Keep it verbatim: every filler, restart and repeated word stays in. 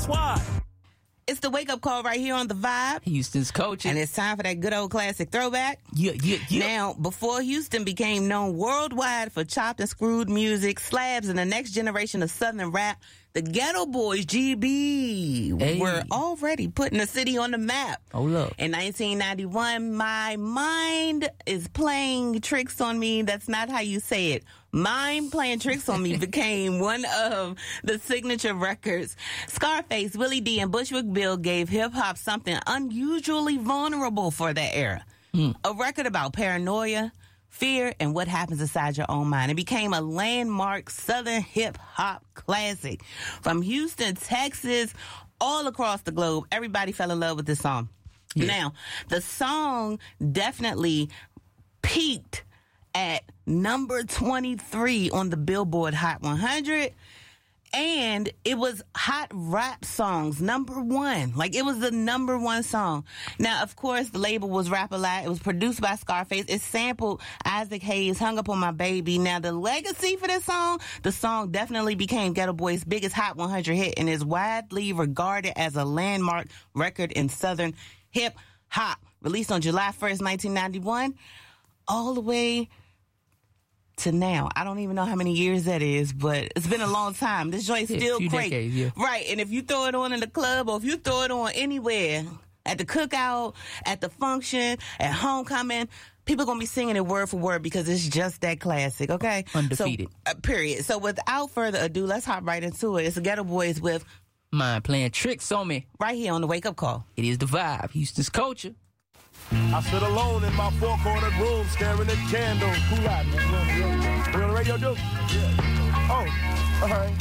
That's why. It's the wake-up call right here on The Vibe. Houston's coaching. And it's time for that good old classic throwback. Yeah, yeah, yeah. Now, before Houston became known worldwide for chopped and screwed music, slabs, and the next generation of Southern rap, the Ghetto Boys, G B, Hey. were already putting the city on the map. Oh, look. In nineteen ninety-one, My Mind is Playing Tricks on Me. That's not how you say it. Mind Playing Tricks on Me became one of the signature records. Scarface, Willie D, and Bushwick Bill gave hip-hop something unusually vulnerable for that era. Mm. A record about paranoia, fear, and what happens inside your own mind. It became a landmark Southern hip-hop classic. From Houston, Texas, all across the globe, everybody fell in love with this song. Yeah. Now, the song definitely peaked at number twenty-three on the Billboard Hot one hundred. And it was Hot Rap Songs, number one. Like, it was the number one song. Now, of course, the label was Rap-A-Lot. It was produced by Scarface. It sampled Isaac Hayes, Hung Up on My Baby. Now, the legacy for this song, the song definitely became Ghetto Boys' biggest Hot one hundred hit and is widely regarded as a landmark record in Southern hip-hop. Released on July first, nineteen ninety-one, all the way to now. I don't even know how many years that is, but it's been a long time. This joint's Yeah, still few great. decades, yeah. Right, and if you throw it on in the club or if you throw it on anywhere, at the cookout, at the function, at homecoming, people going to be singing it word for word because it's just that classic, okay? Undefeated. So, uh, period. So without further ado, let's hop right into it. It's the Ghetto Boys with Mind Playing Tricks on Me. right here on the Wake Up Call. It is The Vibe, Houston's culture. I sit alone in my four-cornered room staring at candles. Cool out, man. We on the radio, we on the radio, dude? Yeah. Oh, all right.